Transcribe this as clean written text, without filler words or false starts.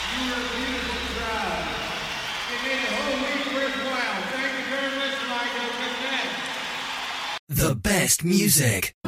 You were a beautiful crowd. It made the whole week worthwhile. Thank you very much, Ligo. Good night. The best music.